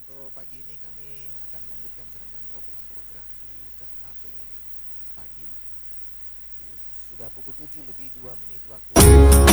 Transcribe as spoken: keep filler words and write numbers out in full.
Untuk pagi ini kami akan melanjutkan serangkaian program-program di Ternate pagi. Sudah pukul tujuh lebih dua menit waktu